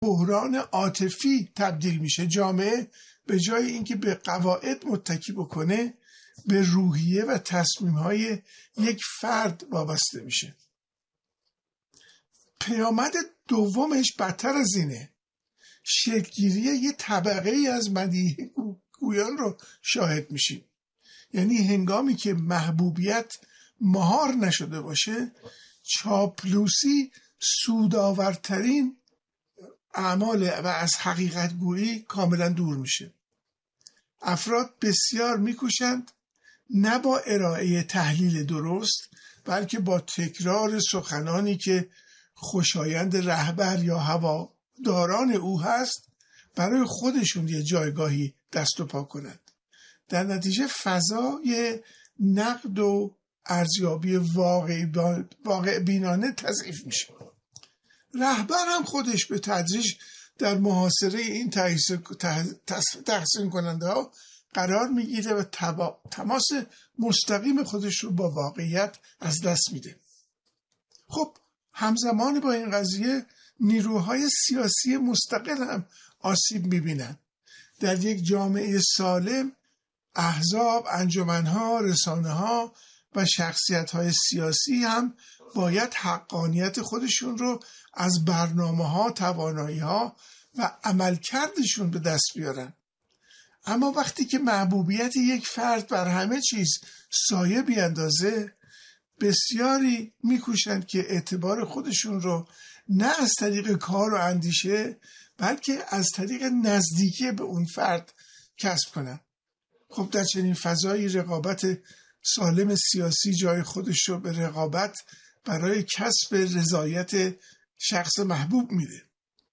بحران عاطفی تبدیل میشه. جامعه به جای اینکه به قواعد متکی بکنه به روحیه و تصمیم‌های یک فرد وابسته میشه. پیامد دومش بدتر از اینه. شکل‌گیری یه طبقه ای از مدیحه گویان رو شاهد میشیم. یعنی هنگامی که محبوبیت مهار نشده باشه، چاپلوسی سودآورترین اعمال و از حقیقت گویی کاملا دور میشه. افراد بسیار میکوشند نه با ارائه تحلیل درست، بلکه با تکرار سخنانی که خوشایند رهبر یا هواداران او هست برای خودشون یه جایگاهی دست و پا کنند. در نتیجه فضای نقد و ارزیابی واقع بینانه تضعیف میشه. رهبر هم خودش به تدریج در محاصره این تحسین کننده ها قرار میگیره و تماس مستقیم خودش رو با واقعیت از دست میده. خب همزمان با این قضیه نیروهای سیاسی مستقل هم آسیب میبینن. در یک جامعه سالم احزاب، انجمنها، رسانه‌ها و شخصیت‌های سیاسی هم باید حقانیت خودشون رو از برنامه‌ها، توانایی‌ها و عملکردشون به دست بیارن. اما وقتی که محبوبیت یک فرد بر همه چیز سایه بیندازه، بسیاری میکوشند که اعتبار خودشون رو نه از طریق کار و اندیشه بلکه از طریق نزدیکی به اون فرد کسب کنن. خب در چنین فضایی رقابت سالم سیاسی جای خودش رو به رقابت برای کسب رضایت شخص محبوب میده.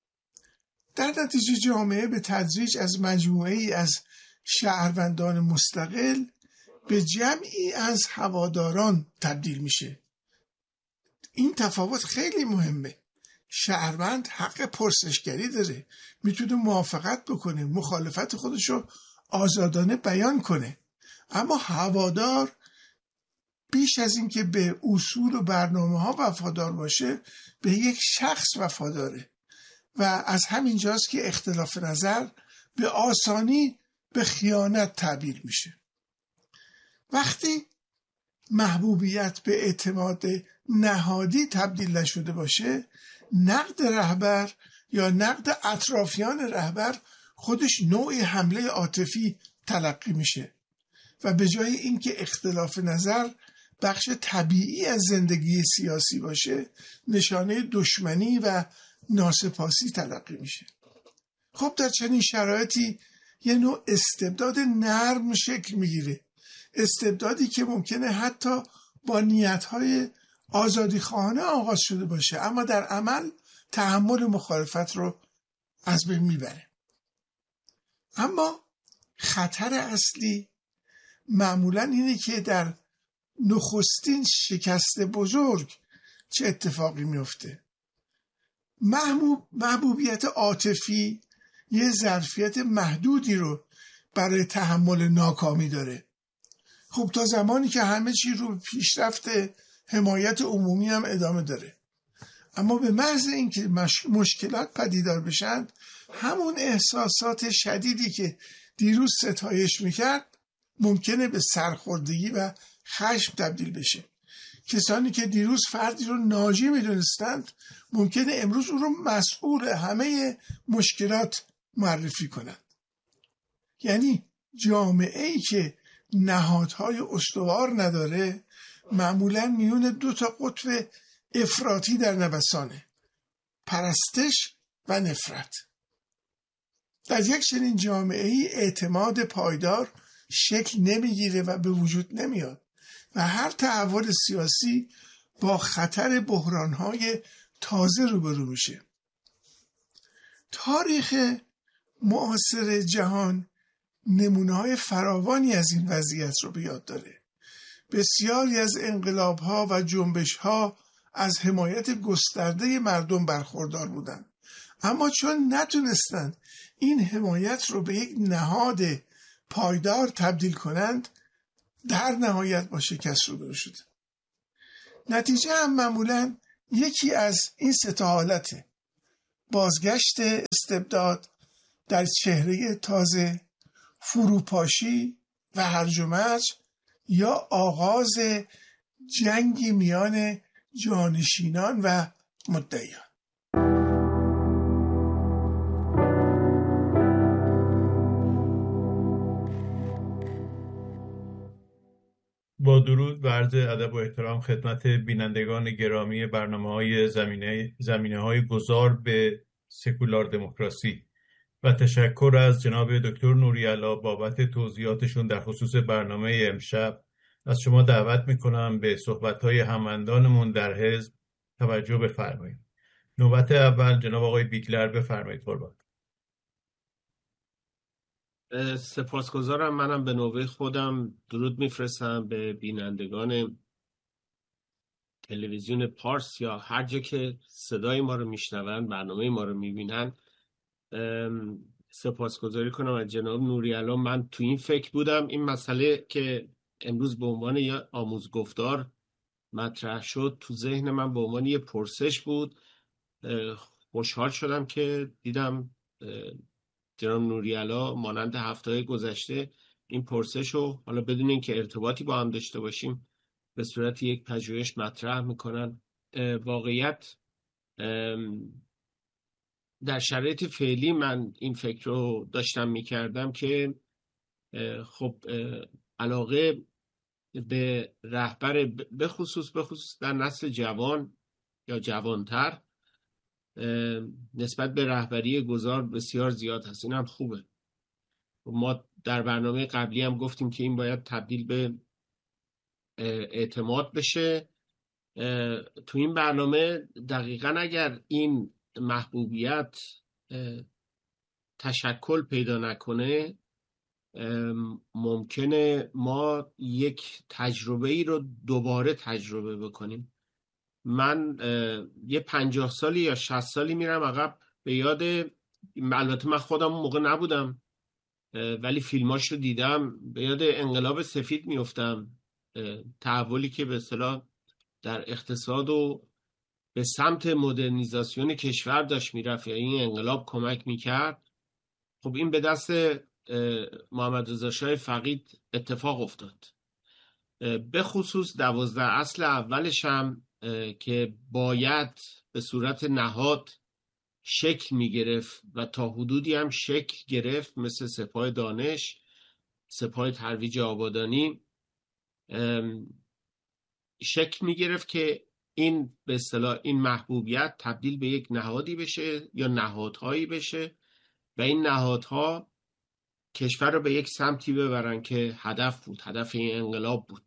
در نتیجه جامعه به تدریج از مجموعه‌ای از شهروندان مستقل به جمعی از هواداران تبدیل میشه. این تفاوت خیلی مهمه. شهروند حق پرسشگری داره، میتونه موافقت بکنه، مخالفت خودشو آزادانه بیان کنه. اما هوادار بیش از این که به اصول و برنامه ها وفادار باشه به یک شخص وفاداره و از همین جاست که اختلاف نظر به آسانی به خیانت تبدیل میشه. وقتی محبوبیت به اعتماد نهادی تبدیل نشده باشه، نقد رهبر یا نقد اطرافیان رهبر خودش نوعی حمله عاطفی تلقی میشه و به جای اینکه اختلاف نظر بخش طبیعی از زندگی سیاسی باشه، نشانه دشمنی و ناسپاسی تلقی میشه. خب در چنین شرایطی یه نوع استبداد نرم شکل میگیره، استبدادی که ممکنه حتی با نیت‌های آزادیخواهانه آغاز شده باشه اما در عمل تحمل مخالفت رو از بین میبره. اما خطر اصلی معمولاً اینه که در نخستین شکست بزرگ چه اتفاقی میفته. محبوبیت عاطفی یه ظرفیت محدودی رو برای تحمل ناکامی داره. خب تا زمانی که همه چی رو پیشرفت حمایت عمومی هم ادامه داره. اما به محض اینکه مشکلات پدیدار بشن، همون احساسات شدیدی که دیروز ستایش میکرد ممکنه به سرخوردگی و خشم تبدیل بشه. کسانی که دیروز فردی رو ناجی میدونستند ممکنه امروز اون رو مسئول همه مشکلات معرفی کنند. یعنی جامعه‌ای که نهادهای استوار نداره معمولاً میون دو تا قطب افراطی در نوسانه، پرستش و نفرت. در یک چنین جامعه‌ای اعتماد پایدار شکل نمیگیره و به وجود نمیاد و هر تحول سیاسی با خطر بحران‌های تازه روبرو میشه. تاریخ معاصر جهان نمونه‌های فراوانی از این وضعیت رو به یاد داره. بسیاری از انقلاب‌ها و جنبش‌ها از حمایت گسترده مردم برخوردار بودند، اما چون نتونستند این حمایت رو به یک نهاد پایدار تبدیل کنند، در نهایت با شکست روبرو شد. نتیجه هم معمولاً یکی از این سه تا حالته: بازگشت استبداد در چهره تازه، فروپاشی و هرج و مرج یا آغاز جنگی میان جانشینان و مدعیان. با درود و عرض ادب و احترام خدمت بینندگان گرامی برنامه‌های زمینه‌های گذار به سکولار دموکراسی و تشکر از جناب دکتر نوری‌علا بابت توضیحاتشون در خصوص برنامه امشب. از شما دعوت میکنم به صحبت‌های هموندانمون در حزب توجه بفرمایید. نوبت اول جناب آقای بیکلر، بفرمایید. قربان. سپاسگزارم. منم به نوبه خودم درود میفرستم به بینندگان تلویزیون پارس یا هر جا که صدای ما رو میشنون، برنامه ما رو میبینن. سپاسگزاری کنم از جناب نوری‌علا. من تو این فکر بودم این مسئله که امروز به عنوان یه آموزگفتار مطرح شد تو ذهن من به عنوان یه پرسش بود. خوشحال شدم که دیدم جناب نوری‌علا مانند هفته‌های گذشته این پرسش رو حالا بدون اینکه ارتباطی با هم داشته باشیم به صورت یک پژوهش مطرح میکنن. واقعیت در شرایط فعلی من این فکر رو داشتم میکردم که خب علاقه به رهبر به خصوص در نسل جوان یا جوانتر نسبت به رهبری گذار بسیار زیاد هست. این هم خوبه. ما در برنامه قبلی هم گفتیم که این باید تبدیل به اعتماد بشه. تو این برنامه دقیقاً اگر این محبوبیت تشکل پیدا نکنه ممکنه ما یک تجربه ای رو دوباره تجربه بکنیم. من یه 50 سالی یا 60 سالی میرم عقب به یاد، البته من خودم اون موقع نبودم ولی فیلماش رو دیدم، به یاد انقلاب سفید میفتم، تحولی که به اصطلاح در اقتصاد و به سمت مدرنیزاسیون کشور داشت میرفت یا این انقلاب کمک میکرد. خب این به دست محمد رضا شاه فقید اتفاق افتاد. به خصوص 12 اصل اولش هم که باید به صورت نهاد شکل میگرفت و تا حدودی هم شکل گرفت، مثل سپاه دانش، سپاه ترویج آبادانی، شکل میگرفت که این به اصطلاح این محبوبیت تبدیل به یک نهادی بشه یا نهادهایی بشه و این نهادها کشور رو به یک سمتی ببرن که هدف بود، هدف این انقلاب بود.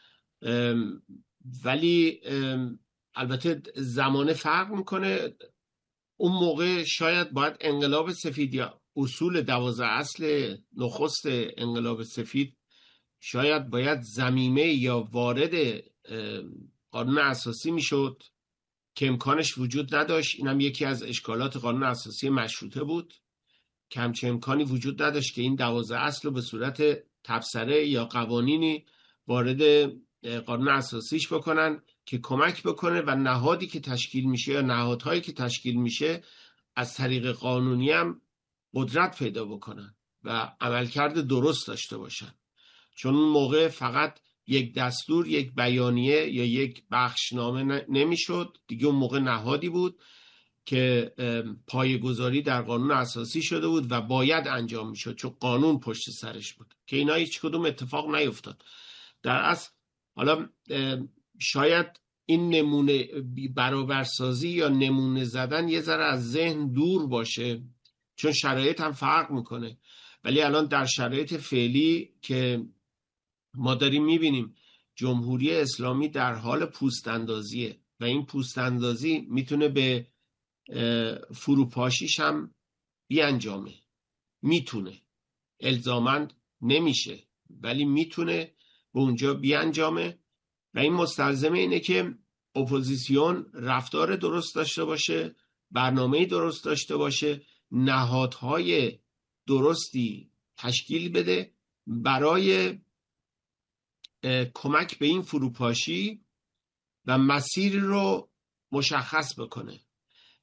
ولی البته زمانه فرق میکنه. اون موقع شاید باید انقلاب سفید یا اصول 12 اصل نخست انقلاب سفید شاید باید ضمیمه یا وارد قانون اساسی میشد که امکانش وجود نداشت. اینم یکی از اشکالات قانون اساسی مشروطه بود که همچه امکانی وجود نداشت که این 12 اصل رو به صورت تبصره یا قوانینی وارد قانون اساسیش بکنن که کمک بکنه و نهادی که تشکیل میشه یا نهادهایی که تشکیل میشه از طریق قانونی هم قدرت پیدا بکنن و عملکرد درست داشته باشن. چون اون موقع فقط یک دستور، یک بیانیه یا یک بخشنامه نمیشد دیگه. اون موقع نهادی بود که پایه‌گذاری در قانون اساسی شده بود و باید انجام میشد چون قانون پشت سرش بود که اینا هیچ کدوم اتفاق نیفتاد. در اصل حالا شاید این نمونه برابرسازی یا نمونه زدن یه ذره از ذهن دور باشه چون شرایط هم فرق میکنه، ولی الان در شرایط فعلی که ما داریم میبینیم جمهوری اسلامی در حال پوست اندازیه و این پوست اندازی میتونه به فروپاشیش هم بیانجامه. میتونه، الزاماً نمیشه ولی میتونه به اونجا بیانجامه و این مستلزمه اینه که اپوزیسیون رفتار درست داشته باشه، برنامه درست داشته باشه، نهادهای درستی تشکیل بده برای کمک به این فروپاشی و مسیر رو مشخص بکنه.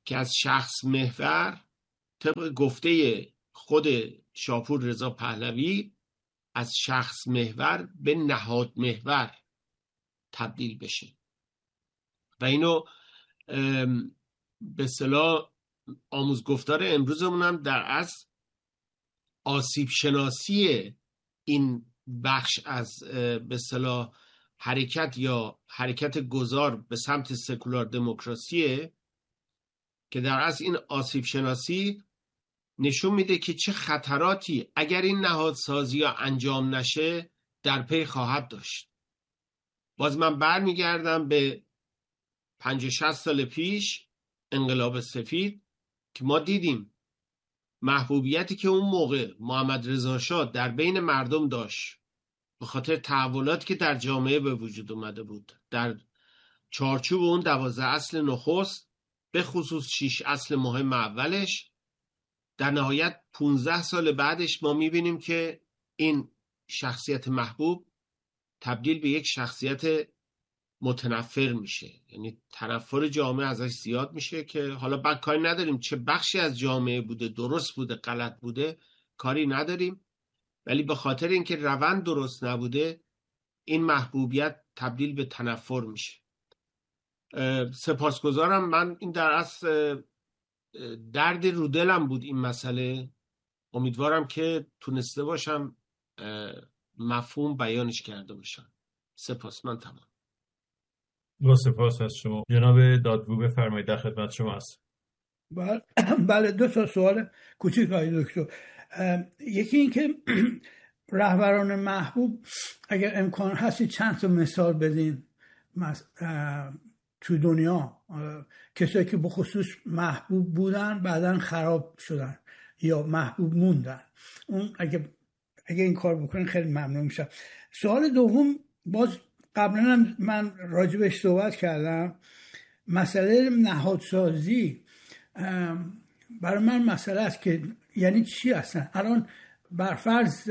که از شخص محور طبق گفته خود شاپور رضا پهلوی از شخص محور به نهاد محور تبدیل بشه و اینو به اصطلاح آموزگفتار امروزمون هم در اصل آسیب شناسی این بخش از به اصطلاح حرکت یا حرکت گذار به سمت سکولار دموکراسیه که در اصل این آسیب شناسی نشون میده که چه خطراتی اگر این نهادسازی ها انجام نشه در پی خواهد داشت. باز من برمیگردم به 50-60 سال پیش انقلاب سفید که ما دیدیم محبوبیتی که اون موقع محمد رضا شاه در بین مردم داشت به خاطر تحولاتی که در جامعه به وجود اومده بود در چارچوب اون 12 اصل نخست به خصوص 6 اصل مهم اولش، در نهایت 15 سال بعدش ما میبینیم که این شخصیت محبوب تبدیل به یک شخصیت متنفر میشه، یعنی تنفر جامعه ازش زیاد میشه که حالا بعد کاری نداریم چه بخشی از جامعه بوده، درست بوده غلط بوده کاری نداریم، ولی به خاطر اینکه روند درست نبوده این محبوبیت تبدیل به تنفر میشه. سپاسگزارم. من این در اصل درد رو دلم بود این مسئله، امیدوارم که تونسته باشم مفهوم بیانش کرده باشم. سپاس. من تمام. با سپاس از شما. جناب دادگو بفرمایید، در خدمت شما هست. بله 2 سوال کوچیک آقای دکتر. یکی این که رهبران محبوب اگر امکان هستی چند تا مثال بدین تو دنیا، کسایی که بخصوص محبوب بودن بعدن خراب شدن یا محبوب موندن، اون اگه این کار بکنین خیلی ممنون میشم. سوال دوم، باز قبلا من راجبش صحبت کردم، مسئله نهادسازی برای من مسئله است که یعنی چی اصلا. الان برفرض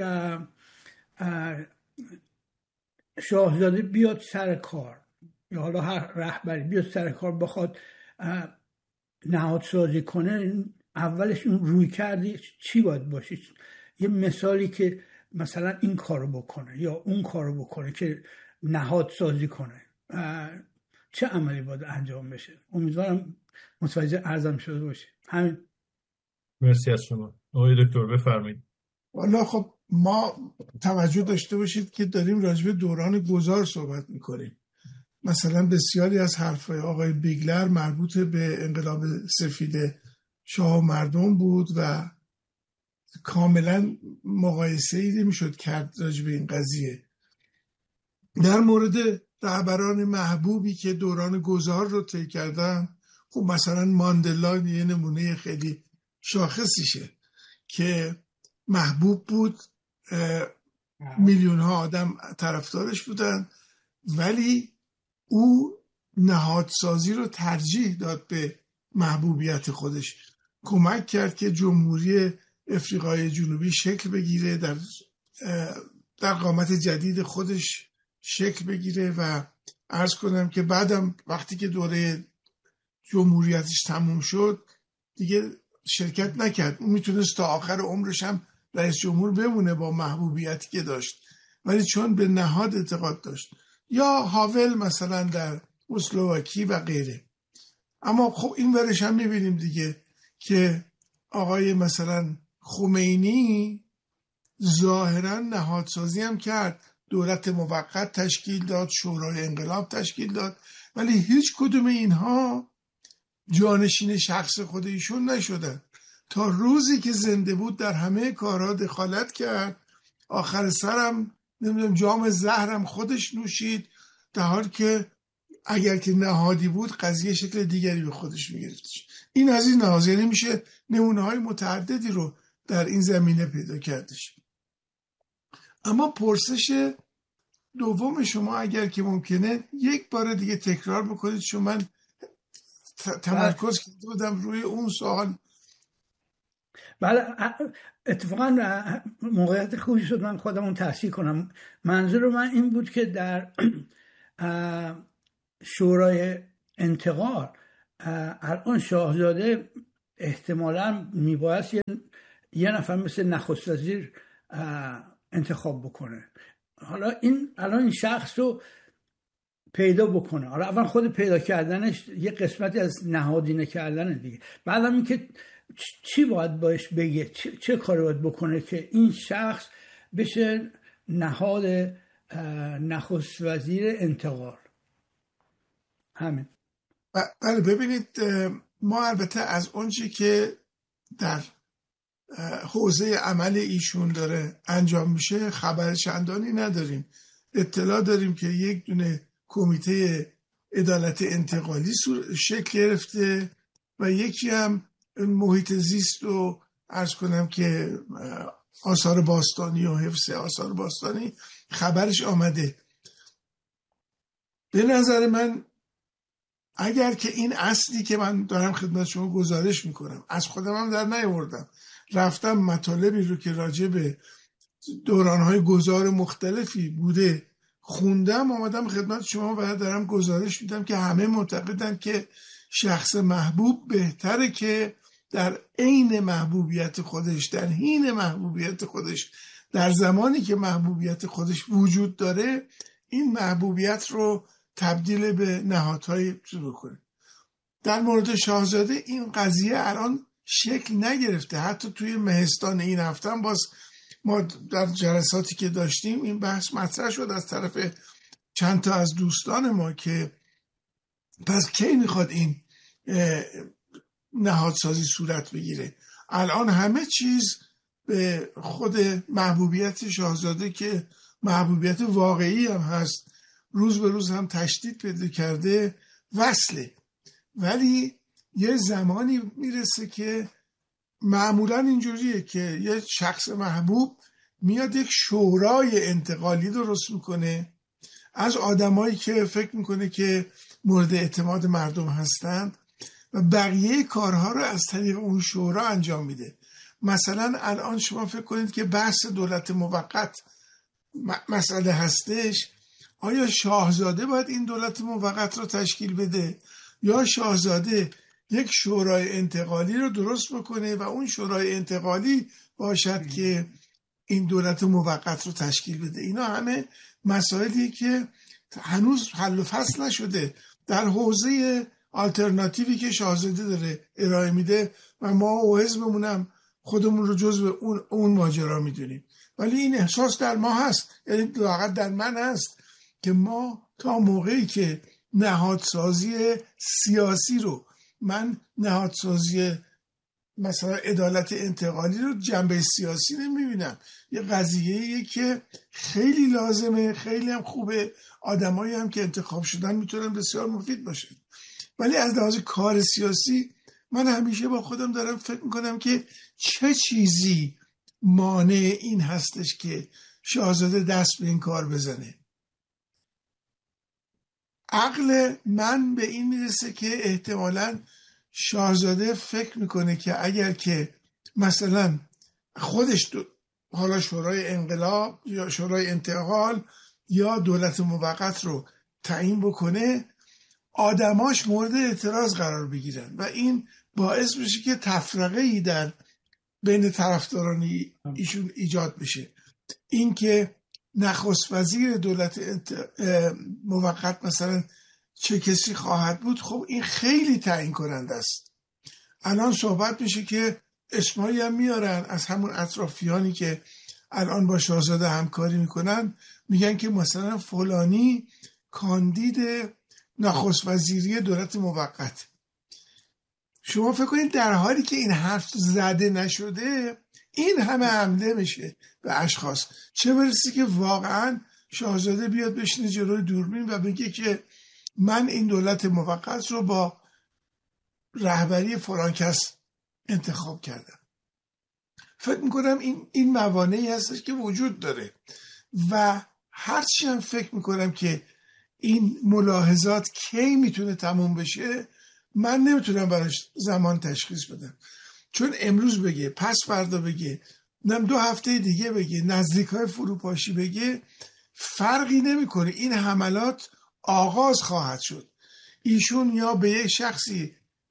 شاهزاده بیاد سر کار یا حالا هر رهبری بیاد سر کار بخواد نهادسازی کنه، اولش اون روی کردی چی باید باشه؟ یه مثالی که مثلا این کارو بکنه یا اون کارو بکنه که نهادسازی کنه، چه عملی باید انجام بشه؟ امیدوارم متوجه عرضم شده باشه. همین. مرسی از شما. آقای دکتر بفرمایید. والا خب ما توجه داشته باشید که داریم راجع به دوران گذار صحبت میکنیم. مثلا بسیاری از حرفای آقای بیگلر مربوط به انقلاب سفید شاه و مردم بود و کاملا مقایسه‌ای نمیشد کرد راجع به این قضیه. در مورد رهبران محبوبی که دوران گذار رو طی کردن، خب مثلا ماندلا یه نمونه خیلی شاخصیشه که محبوب بود، میلیون ها آدم طرفدارش بودن، ولی او نهادسازی رو ترجیح داد به محبوبیت خودش. کمک کرد که جمهوری افریقای جنوبی شکل بگیره، در قامت جدید خودش شکل بگیره و عرض کنم که بعدم وقتی که دوره جمهوریتش تموم شد دیگه شرکت نکرد. اون میتونست تا آخر عمرش هم رئیس جمهور بمونه با محبوبیتی که داشت، ولی چون به نهاد اعتقاد داشت. یا هاول مثلا در اسلواکی و غیره. اما خب این ورش هم میبینیم دیگه که آقای مثلا خمینی ظاهرا نهادسازی هم کرد، دولت موقت تشکیل داد، شورای انقلاب تشکیل داد، ولی هیچ کدوم اینها جانشین شخص خود ایشون نشدن. تا روزی که زنده بود در همه کارها دخالت کرد، آخر سرم نمیدونم جام زهرم خودش نوشید، در حالی که اگر که نهادی بود قضیه شکل دیگری به خودش میگرفتش. این از این لحاظ یعنی میشه نمونه های متعددی رو در این زمینه پیدا کردش. اما پرسش دوم شما اگر که ممکنه یک بار دیگه تکرار بکنید، چون من تمرکز کرده بودم روی اون سوال. بله اتفاقا موقعیت خوبی شد من خودمون تصحیح کنم. منظور من این بود که در شورای انتقال الان شاهزاده احتمالاً میبایست یه نفر مثل نخست وزیر انتخاب بکنه. حالا الان این شخص رو پیدا بکنه. حالا اول خود پیدا کردنش یه قسمتی از نهادینه کردنه دیگه. بعدم این که چی باید باش بگه، چه کاری باید بکنه که این شخص بشه نهاد نخست وزیر انتقال. همین. بله ببینید، ما البته از اونچه که در حوزه عمل ایشون داره انجام میشه خبر چندانی نداریم. اطلاع داریم که یک دونه کمیته عدالت انتقالی شکل گرفته و یکی هم محیط زیست و عرض کنم که آثار باستانی و حفظ آثار باستانی خبرش آمده. به نظر من اگر که این اصلی که من دارم خدمت شما گزارش میکنم از خودم هم در نیاوردم، رفتم مطالبی رو که راجع به دورانهای گذار مختلفی بوده خوندم، آمدم خدمت شما و دارم گزارش میدم که همه معتقدن که شخص محبوب بهتره که در عین محبوبیت خودش، در حین محبوبیت خودش، در زمانی که محبوبیت خودش وجود داره، این محبوبیت رو تبدیل به نهادهای بکنه. در مورد شاهزاده این قضیه الان شکل نگرفته. حتی توی مهستان این هفته هم باز ما در جلساتی که داشتیم این بحث مطرح شد از طرف چند تا از دوستان ما که پس کی میخواد این نهادسازی صورت بگیره. الان همه چیز به خود محبوبیت شاهزاده که محبوبیت واقعی هم هست، روز به روز هم تشدید پیدا کرده، وصله. ولی یه زمانی میرسه که معمولا اینجوریه که یه شخص محبوب میاد یک شورای انتقالی درست میکنه از آدمایی که فکر میکنه که مورد اعتماد مردم هستند و بقیه کارها رو از طریق اون شورا انجام میده. مثلا الان شما فکر کنید که بحث دولت موقت مسئله هستش، آیا شاهزاده باید این دولت موقت رو تشکیل بده یا شاهزاده یک شورای انتقالی رو درست بکنه و اون شورای انتقالی باشد که این دولت موقت رو تشکیل بده؟ اینا همه مسائلی که هنوز حل و فصل نشده در حوزه آلترناتیوی که شاهزاده داره ارائه میده و ما و حزبمون هم خودمون رو جزو اون ماجرا میدونیم. ولی این احساس در ما هست، یعنی واقعا در من هست که ما تا موقعی که نهادسازی سیاسی رو، من نهادسازی مثلا عدالت انتقالی رو جنبه سیاسی نمیبینم، یه قضیه‌ایه که خیلی لازمه، خیلی هم خوبه، آدمایی هم که انتخاب شدن میتونن بسیار مفید باشن. ولی از لحاظ کار سیاسی من همیشه با خودم دارم فکر میکنم که چه چیزی مانع این هستش که شاهزاده دست به این کار بزنه. عقل من به این میرسه که احتمالاً شاهزاده فکر میکنه که اگر که مثلا خودش حالا شورای انقلاب یا شورای انتقال یا دولت موقت رو تعیین بکنه، آدماش مورد اعتراض قرار بگیرن و این باعث بشه که تفرقه‌ای در بین طرفداران ایشون ایجاد بشه. این که نخست وزیر دولت موقت مثلا چه کسی خواهد بود، خب این خیلی تعیین کننده است. الان صحبت میشه که اسمایی هم میارن از همون اطرافیانی که الان با شاهزاده همکاری میکنن، میگن که مثلا فلانی کاندید نخست وزیری دولت موقت. شما فکر کنید در حالی که این حرف زده نشده این همه حمله میشه به اشخاص، چه برسه که واقعا شاهزاده بیاد بشینه جلوی دوربین و بگه که من این دولت موقت رو با رهبری فلان کس انتخاب کردم. فکر میکنم این موانعی هستش که وجود داره و هرچی هم فکر میکنم که این ملاحظات کی میتونه تموم بشه، من نمیتونم براش زمان تشخیص بدم. چون امروز بگه، پس فردا بگه، 2 هفته دیگه بگه، نزدیکای فروپاشی بگه، فرقی نمیکنه. این حملات آغاز خواهد شد. ایشون یا به یک شخصی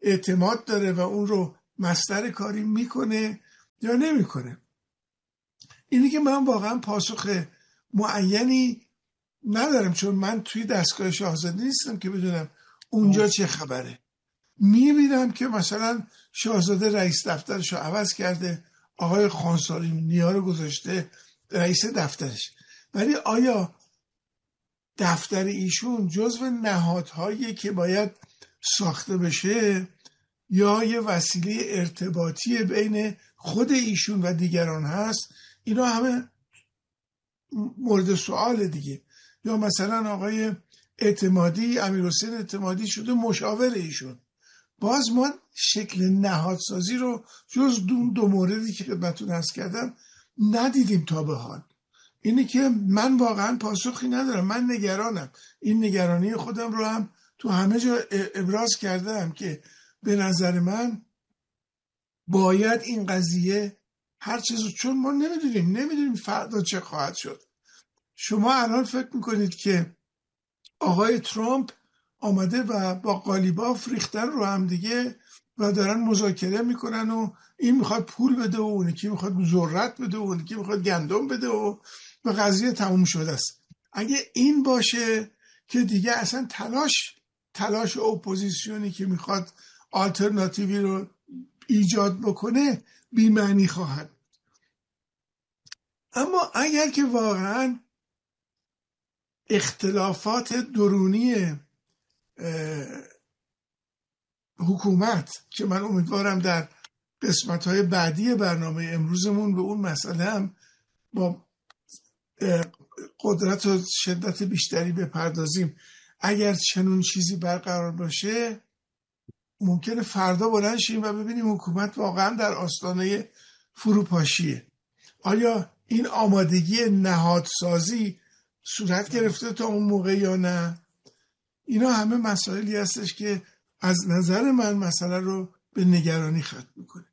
اعتماد داره و اون رو مصدر کاری میکنه یا نمیکنه. اینی که من واقعا پاسخ معینی ندارم، چون من توی دستگاه شاهزاده نیستم که بدونم اونجا چه خبره. میبینم که مثلا شاهزاده رئیس دفترش رو عوض کرده، آقای خانسارینیا رو گذاشته رئیس دفترش، ولی آیا دفتر ایشون جزو نهادهایی که باید ساخته بشه یا یه وسیله ارتباطی بین خود ایشون و دیگران هست؟ اینا همه مورد سوال دیگه. یا مثلا آقای اعتمادی، امیرحسین اعتمادی شده مشاور ایشون. باز ما شکل نهادسازی رو جز دو موردی که خدمتتون عرض کردم ندیدیم تا به حال. اینه که من واقعا پاسخی ندارم، من نگرانم. این نگرانی خودم رو هم تو همه جا ابراز کردم که به نظر من باید این قضیه هر چیزو، چون ما نمیدونیم فردا چه خواهد شد. شما الان فکر میکنید که آقای ترامپ آمده و با قالیباف ریختن رو هم دیگه و دارن مذاکره میکنن و این میخواد پول بده و اون یکی میخواد ذرت بده و اون یکی میخواد گندم بده و قضیه تموم شده است. اگه این باشه که دیگه اصلا تلاش اپوزیسیونی که میخواد آلترناتیوی رو ایجاد بکنه بی‌معنی خواهد. اما اگر که واقعا اختلافات درونی حکومت که من امیدوارم در قسمت‌های بعدی برنامه امروزمون به اون مسئله هم با قدرت و شدت بیشتری بپردازیم، اگر چنون چیزی برقرار باشه ممکنه فردا بلند شیم و ببینیم حکومت واقعا در آستانه فروپاشیه. آیا این آمادگی نهادسازی صورت گرفته تا اون موقع یا نه؟ اینا همه مسائلی هستش که از نظر من مسئله رو به نگرانی ختم میکنه.